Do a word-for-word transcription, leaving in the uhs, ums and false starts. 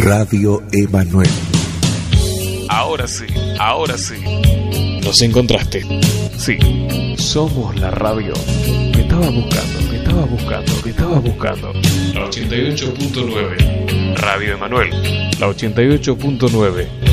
Radio Emanuel. Ahora sí, ahora sí. Nos encontraste. Sí, somos la radio que estaba buscando, que estaba buscando, que estaba buscando. La ochenta y ocho punto nueve. Radio Emanuel, la ochenta y ocho punto nueve.